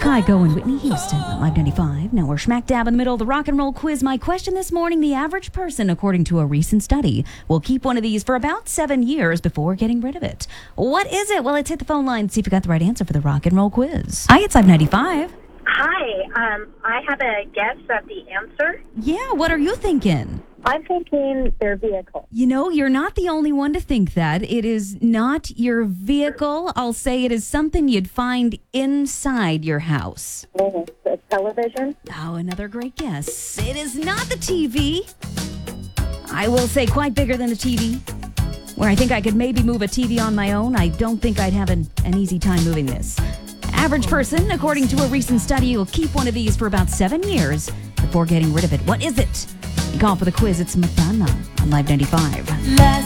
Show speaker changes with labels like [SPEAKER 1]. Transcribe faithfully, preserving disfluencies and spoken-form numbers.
[SPEAKER 1] Kygo and Whitney Houston on Live ninety-five. Now we're smack dab in the middle of the rock and roll quiz. My question this morning, the average person, according to a recent study, will keep one of these for about seven years before getting rid of it. What is it? Well, let's hit the phone line and see if you got the right answer for the rock and roll quiz. Hi, it's Live ninety-five.
[SPEAKER 2] Hi, um, I have a guess at the answer.
[SPEAKER 1] Yeah, what are you thinking?
[SPEAKER 2] I'm thinking their vehicle.
[SPEAKER 1] You know, you're not the only one to think that. It is not your vehicle. I'll say it is something you'd find inside your house.
[SPEAKER 2] Oh, the television?
[SPEAKER 1] Oh, another great guess. It is not the T V. I will say quite bigger than the T V. Where I think I could maybe move a T V on my own, I don't think I'd have an, an easy time moving this. Average person, according to a recent study, will keep one of these for about seven years before getting rid of it. What is it? You call for the quiz. It's Madonna on Live ninety-five.
[SPEAKER 3] Last